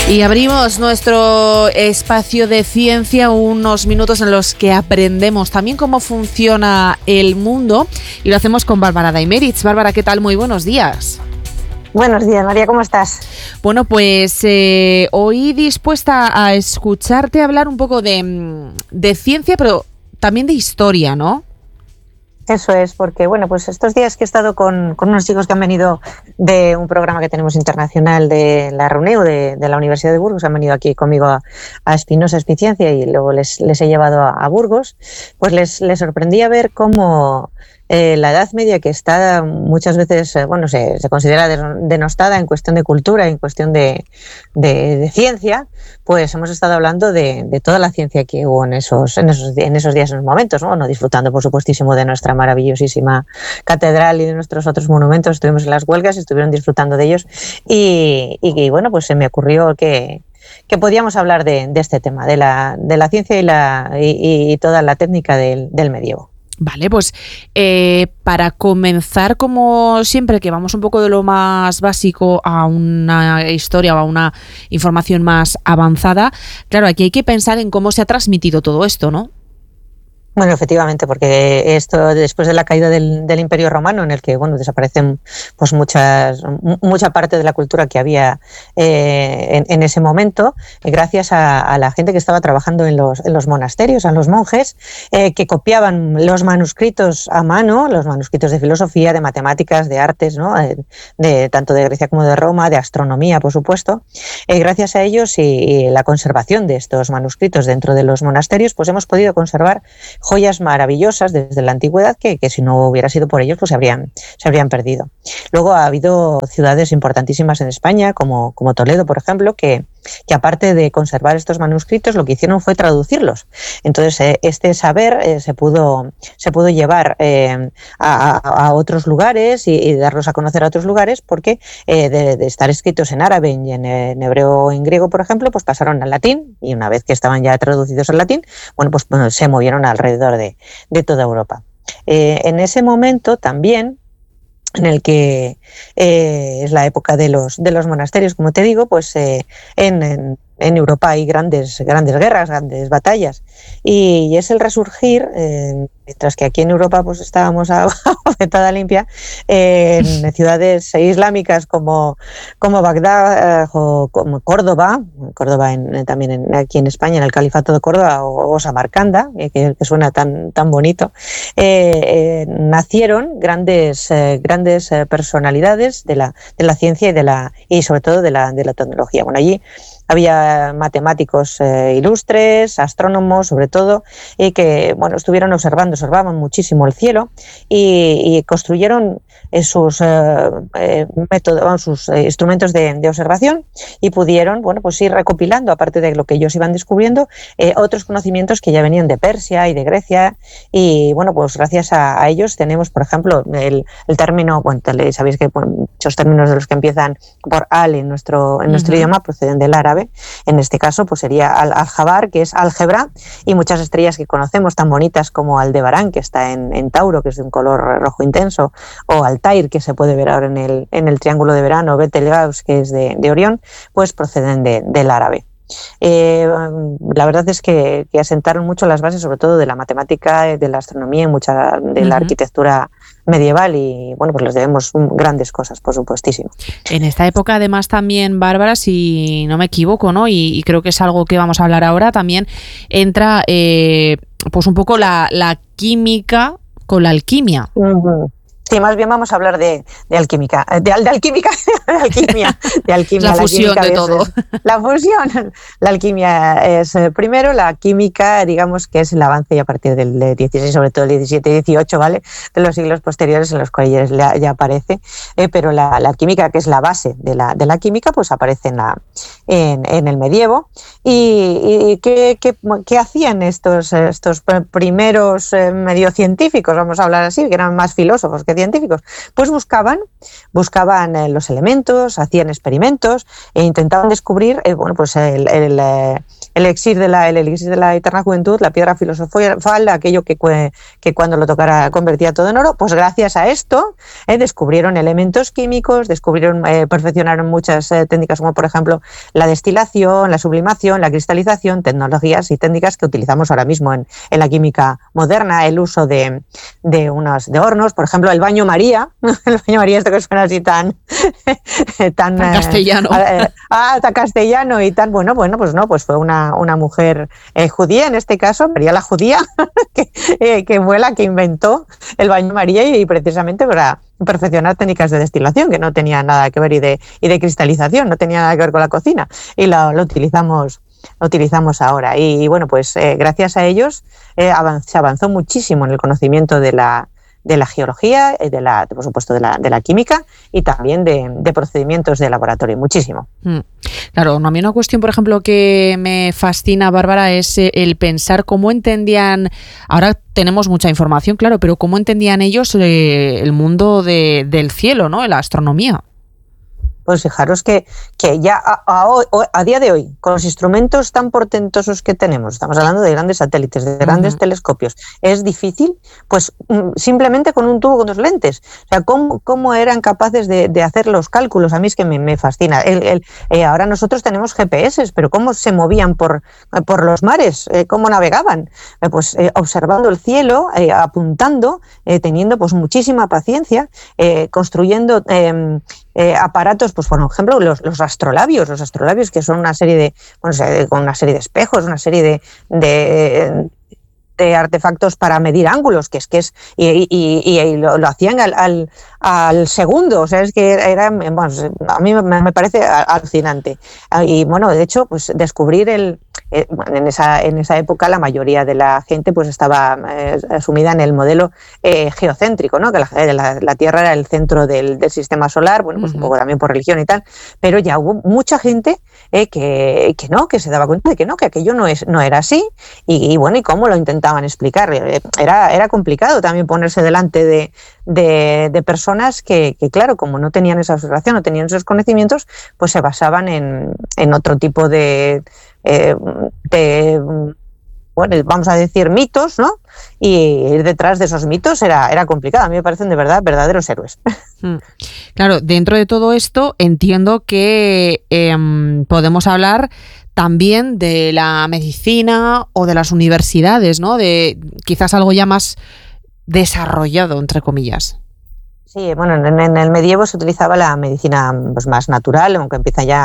Y abrimos nuestro espacio de ciencia, unos minutos en los que aprendemos también cómo funciona el mundo, y lo hacemos con Bárbara Daimeritz. Bárbara, ¿qué tal? Muy buenos días. Buenos días, María, ¿cómo estás? Bueno, pues hoy dispuesta a escucharte hablar un poco de ciencia, pero también de historia, ¿no? Eso es, porque bueno, pues estos días que he estado con unos chicos que han venido de un programa que tenemos internacional de la RUNEU, de la Universidad de Burgos, han venido aquí conmigo a Espinosa Espiciencia y luego les he llevado a Burgos, pues les sorprendía ver cómo la Edad Media, que está muchas veces, se considera denostada en cuestión de cultura, en cuestión de ciencia, pues hemos estado hablando de toda la ciencia que hubo en esos días, en esos momentos, ¿no? Disfrutando, por supuestísimo, de nuestra maravillosísima catedral y de nuestros otros monumentos. Estuvimos en las huelgas, estuvieron disfrutando de ellos y bueno, pues se me ocurrió que podíamos hablar de este tema, de la ciencia y toda la técnica del medievo. Vale, pues para comenzar, como siempre, que vamos un poco de lo más básico a una historia o a una información más avanzada, claro, aquí hay que pensar en cómo se ha transmitido todo esto, ¿no? Bueno, efectivamente, porque esto después de la caída del Imperio Romano, en el que desaparecen pues mucha parte de la cultura que había en ese momento, gracias a la gente que estaba trabajando en los monasterios, a los monjes, que copiaban los manuscritos a mano, los manuscritos de filosofía, de matemáticas, de artes, ¿no? Tanto de Grecia como de Roma, de astronomía, por supuesto. Gracias a ellos y la conservación de estos manuscritos dentro de los monasterios, pues hemos podido conservar joyas maravillosas desde la antigüedad que si no hubiera sido por ellos pues se habrían perdido. Luego ha habido ciudades importantísimas en España como Toledo, por ejemplo, que aparte de conservar estos manuscritos, lo que hicieron fue traducirlos. Entonces este saber se pudo llevar a otros lugares y darlos a conocer a otros lugares, porque de estar escritos en árabe y en hebreo o en griego, por ejemplo, pues pasaron al latín, y una vez que estaban ya traducidos al latín, pues se movieron alrededor de toda Europa. En ese momento también, en el que es la época de los monasterios, como te digo, pues en Europa hay grandes guerras, grandes batallas, y es el resurgir, mientras que aquí en Europa pues estábamos a bofetada limpia, en ciudades islámicas como Bagdad o como Córdoba también aquí en España, en el Califato de Córdoba, o Samarcanda, que suena tan bonito, nacieron grandes personalidades de la ciencia y sobre todo de la tecnología. Bueno, allí había matemáticos ilustres, astrónomos sobre todo, y que observaban muchísimo el cielo y construyeron sus métodos, sus instrumentos de observación, y pudieron pues ir recopilando, aparte de lo que ellos iban descubriendo, otros conocimientos que ya venían de Persia y de Grecia, y pues gracias a ellos tenemos, por ejemplo, el término, sabéis que muchos términos de los que empiezan por al en nuestro idioma proceden del árabe. En este caso pues sería Al-Jabar, que es álgebra, y muchas estrellas que conocemos tan bonitas como Aldebarán, que está en Tauro, que es de un color rojo intenso, o Altair, que se puede ver ahora en el triángulo de verano, Betelgeuse, que es de Orión, pues proceden del árabe. La verdad es que asentaron mucho las bases, sobre todo de la matemática, de la astronomía y mucha de la arquitectura medieval, y pues les debemos grandes cosas, por supuestísimo. En esta época, además, también, Bárbara, si no me equivoco, ¿no? Y creo que es algo que vamos a hablar ahora, también entra pues un poco la química con la alquimia. Uh-huh. Sí, más bien vamos a hablar de alquímica, de alquímica, de alquimia. La fusión de todo. La fusión. La alquimia es primero, la química, digamos que es el avance a partir del 16, sobre todo el 17 y 18, ¿vale? De los siglos posteriores en los cuales ya aparece, pero la alquímica, que es la base de la química, pues aparece en el medievo. ¿Y qué hacían estos primeros medio científicos, vamos a hablar así, que eran más filósofos que científicos? Pues buscaban los elementos, hacían experimentos e intentaban descubrir pues el elixir de la eterna juventud, la piedra filosofal, aquello que cuando lo tocara convertía todo en oro. Pues gracias a esto descubrieron elementos químicos, perfeccionaron muchas técnicas como por ejemplo la destilación, la sublimación, la cristalización, tecnologías y técnicas que utilizamos ahora mismo en la química moderna, el uso de hornos, por ejemplo el baño María, el baño María, esto que suena así tan castellano. Tan castellano y tan bueno, pues no, pues fue una mujer judía en este caso, María la judía, que fue la que inventó el baño María y precisamente para perfeccionar técnicas de destilación que no tenían nada que ver y de cristalización, no tenía nada que ver con la cocina, y lo utilizamos ahora. Y bueno, pues gracias a ellos se avanzó muchísimo en el conocimiento de la geología, por supuesto de la química y también de procedimientos de laboratorio, muchísimo. Claro, a mí una cuestión, por ejemplo, que me fascina, Bárbara, es el pensar cómo entendían, ahora tenemos mucha información, claro, pero cómo entendían ellos el mundo del cielo, ¿no? La astronomía. Pues fijaros que ya a día de hoy, con los instrumentos tan portentosos que tenemos, estamos hablando de grandes satélites, de grandes telescopios, es difícil, pues simplemente con un tubo con 2 lentes. O sea, ¿cómo eran capaces de hacer los cálculos? A mí es que me fascina. Ahora nosotros tenemos GPS, pero ¿cómo se movían por los mares? ¿Cómo navegaban? Pues observando el cielo, apuntando, teniendo pues muchísima paciencia, construyendo aparatos, pues por ejemplo los astrolabios, que son una serie con una serie de espejos, una serie de artefactos para medir ángulos, y lo hacían al segundo. O sea, es que a mí me parece alucinante. Y bueno, de hecho, pues descubrir en esa época la mayoría de la gente pues estaba asumida en el modelo geocéntrico, ¿no? Que la Tierra era el centro del sistema solar, bueno, pues un poco también por religión y tal, pero ya hubo mucha gente que se daba cuenta de que aquello no era así, y bueno, y cómo lo intentaban explicar. Era complicado también ponerse delante de personas que claro, como no tenían esa observación, no tenían esos conocimientos, pues se basaban en otro tipo de bueno, vamos a decir mitos, ¿no? Y ir detrás de esos mitos era complicado. A mí me parecen de verdad verdaderos héroes. Claro, dentro de todo esto entiendo que podemos hablar también de la medicina o de las universidades, ¿no? De quizás algo ya más desarrollado, entre comillas. Sí, bueno, en el medievo se utilizaba la medicina pues, más natural, aunque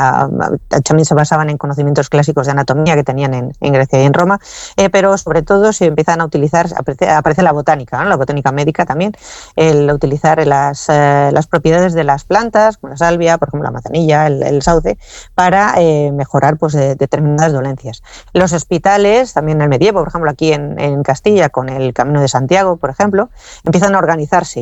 también se basaban en conocimientos clásicos de anatomía que tenían en Grecia y en Roma, pero sobre todo se empiezan a utilizar, aparece la botánica, ¿no? La botánica médica también, el utilizar las propiedades de las plantas, como la salvia, por ejemplo la manzanilla, el sauce, para mejorar pues, determinadas dolencias. Los hospitales, también en el medievo, por ejemplo aquí en Castilla, con el Camino de Santiago, por ejemplo, empiezan a organizarse,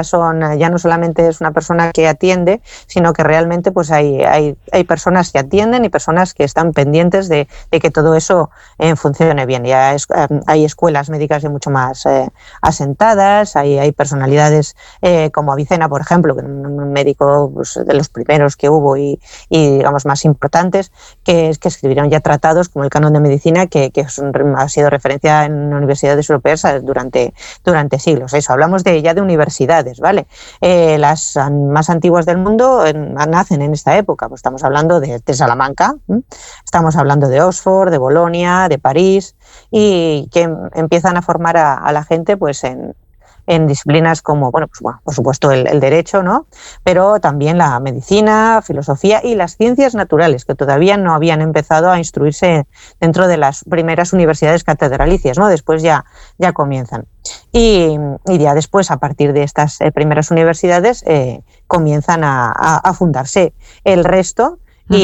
ya no solamente es una persona que atiende, sino que realmente pues hay personas que atienden y personas que están pendientes de que todo eso funcione bien. Ya hay escuelas médicas ya mucho más asentadas, hay personalidades como Avicena, por ejemplo, que es un médico pues, de los primeros que hubo y digamos más importantes, que escribieron ya tratados como el Canon de Medicina, que ha sido referencia en universidades europeas durante siglos. Eso, hablamos ya de universidades, ¿vale? Las más antiguas del mundo nacen en esta época, pues estamos hablando de Salamanca, estamos hablando de Oxford, de Bolonia, de París, y que empiezan a formar a la gente pues en disciplinas como, bueno, por supuesto el derecho, ¿no? Pero también la medicina, filosofía y las ciencias naturales, que todavía no habían empezado a instruirse dentro de las primeras universidades catedralicias, ¿no? Después ya comienzan. Y ya después, a partir de estas primeras universidades, comienzan a fundarse el resto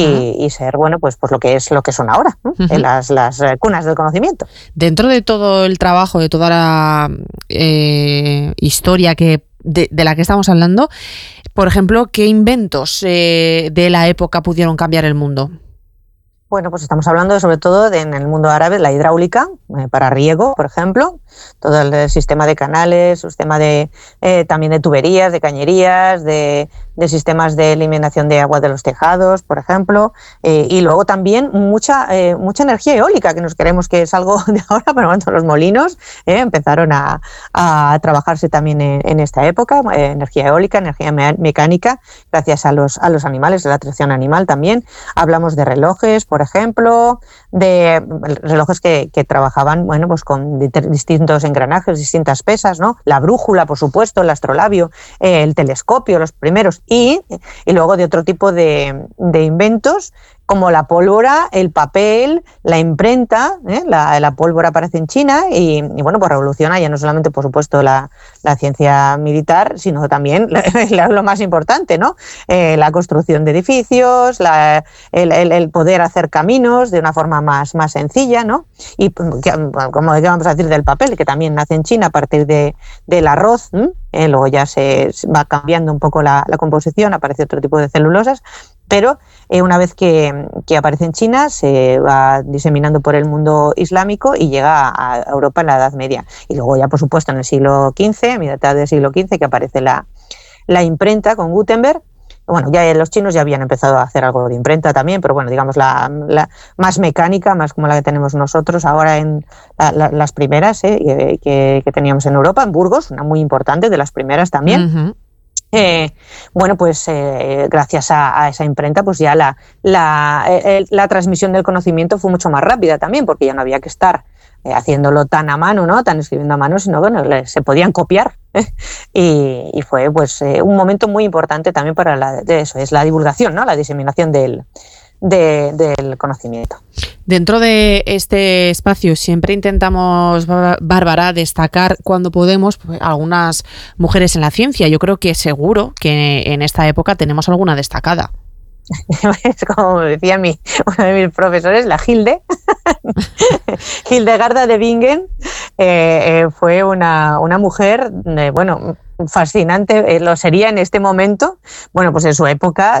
y ser, bueno, pues lo que son ahora, ¿no? Las cunas del conocimiento. Dentro de todo el trabajo, de toda la historia de la que estamos hablando, por ejemplo, ¿qué inventos de la época pudieron cambiar el mundo? Bueno, pues estamos hablando sobre todo en el mundo árabe, la hidráulica, para riego, por ejemplo, todo el sistema de canales, sistema también de tuberías, de cañerías, de sistemas de eliminación de agua de los tejados, por ejemplo, y luego también mucha energía eólica, que nos creemos que es algo de ahora, pero bueno, los molinos empezaron a trabajarse también en esta época, energía eólica, energía mecánica, gracias a los animales, a la atracción animal también. Hablamos de relojes, por ejemplo, de relojes que trabajaban, bueno, pues con distintos engranajes, distintas pesas, ¿no? La brújula, por supuesto, el astrolabio, el telescopio, los primeros, y luego de otro tipo de inventos, como la pólvora, el papel, la imprenta. La pólvora aparece en China y bueno, pues revoluciona ya no solamente, por supuesto, la ciencia militar, sino también lo más importante, ¿no? La construcción de edificios, el poder hacer caminos de una forma más sencilla, ¿no? Y como vamos a decir del papel, que también nace en China a partir del arroz. Luego ya se va cambiando un poco la composición, aparece otro tipo de celulosas, pero una vez que aparece en China se va diseminando por el mundo islámico y llega a Europa en la Edad Media. Y luego ya, por supuesto, en el siglo XV, a mitad del siglo XV, que aparece la imprenta con Gutenberg. Bueno, ya los chinos ya habían empezado a hacer algo de imprenta también, pero bueno, digamos la más mecánica, más como la que tenemos nosotros ahora en las primeras que teníamos en Europa, en Burgos, una muy importante, de las primeras también. Uh-huh. Bueno, pues gracias a esa imprenta, pues ya la transmisión del conocimiento fue mucho más rápida también, porque ya no había que estar haciéndolo tan a mano, ¿no? Tan escribiendo a mano, sino bueno, se podían copiar. Y fue pues un momento muy importante también para eso es la divulgación, ¿no? La diseminación del conocimiento. Dentro de este espacio siempre intentamos, Bárbara, destacar cuando podemos pues, algunas mujeres en la ciencia. Yo creo que seguro que en esta época tenemos alguna destacada. Es como decía uno de mis profesores, la Hildegarda de Bingen, fue una mujer, bueno, fascinante, lo sería en este momento. Bueno, pues en su época